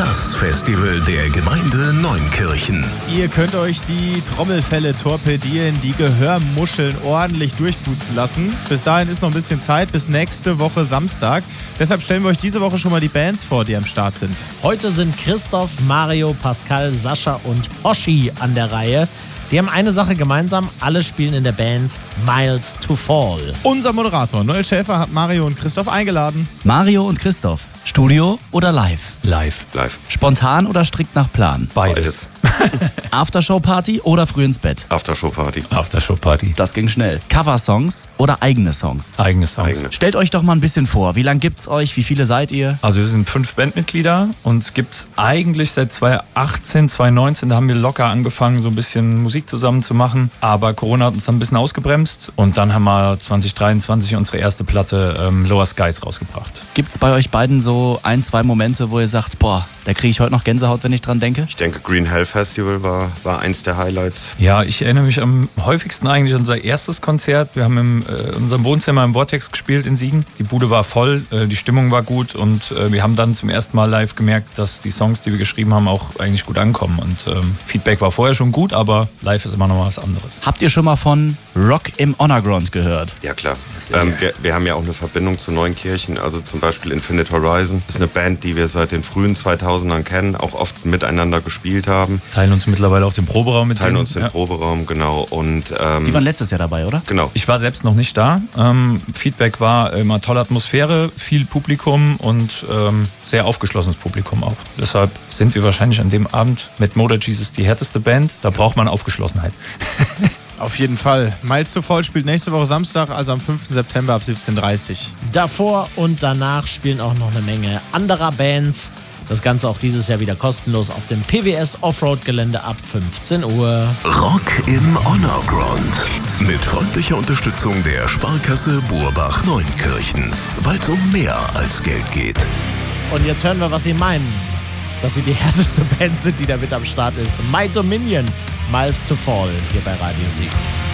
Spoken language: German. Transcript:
Das Festival der Gemeinde Neunkirchen. Ihr könnt euch die Trommelfelle torpedieren, die Gehörmuscheln ordentlich durchpusten lassen. Bis dahin ist noch ein bisschen Zeit, bis nächste Woche Samstag. Deshalb stellen wir euch diese Woche schon mal die Bands vor, die am Start sind. Heute sind Christoph, Mario, Pascal, Sascha und Hoshi an der Reihe. Die haben eine Sache gemeinsam, alle spielen in der Band Miles to Fall. Unser Moderator Noel Schäfer hat Mario und Christoph eingeladen. Mario und Christoph, Studio oder live? Live. Spontan oder strikt nach Plan? Beides. Aftershow-Party oder früh ins Bett? Aftershow-Party. Aftershow-Party. Das ging schnell. Cover-Songs oder eigene Songs? Eigene Songs. Stellt euch doch mal ein bisschen vor. Wie lange gibt's euch? Wie viele seid ihr? Also wir sind 5 Bandmitglieder und es gibt eigentlich seit 2018, 2019, da haben wir locker angefangen, so ein bisschen Musik zusammen zu machen. Aber Corona hat uns dann ein bisschen ausgebremst und dann haben wir 2023 unsere erste Platte Lower Skies rausgebracht. Gibt's bei euch beiden so 1, 2 Momente, wo ihr sagt, boah, da kriege ich heute noch Gänsehaut, wenn ich dran denke? Ich denke, Green Hell Festival war eins der Highlights. Ja, ich erinnere mich am häufigsten eigentlich an unser erstes Konzert. Wir haben in unserem Wohnzimmer im Vortex gespielt in Siegen. Die Bude war voll, die Stimmung war gut und wir haben dann zum ersten Mal live gemerkt, dass die Songs, die wir geschrieben haben, auch eigentlich gut ankommen. Und Feedback war vorher schon gut, aber live ist immer noch was anderes. Habt ihr schon mal von Rock im Underground gehört? Ja, klar. Wir haben ja auch eine Verbindung zu Neunkirchen, also zum Beispiel Infinite Horizon. Das ist eine Band, die wir seit den frühen 2000ern kennen, auch oft miteinander gespielt haben. Teilen uns mittlerweile auch den Proberaum mit Teilen denen. uns den Proberaum, genau. Und, die waren letztes Jahr dabei, oder? Genau. Ich war selbst noch nicht da. Feedback war immer tolle Atmosphäre, viel Publikum und sehr aufgeschlossenes Publikum auch. Deshalb sind wir wahrscheinlich an dem Abend mit Motor Jesus die härteste Band. Da braucht man Aufgeschlossenheit. Auf jeden Fall. Miles to Fall spielt nächste Woche Samstag, also am 5. September ab 17:30 Uhr. Davor und danach spielen auch noch eine Menge anderer Bands. Das Ganze auch dieses Jahr wieder kostenlos auf dem PWS Offroad-Gelände ab 15 Uhr. Rock im Underground. Mit freundlicher Unterstützung der Sparkasse Burbach-Neunkirchen. Weil es um mehr als Geld geht. Und jetzt hören wir, was sie meinen. Dass sie die härteste Band sind, die da mit am Start ist. My Dominion, Miles to Fall, hier bei Radio Siegen.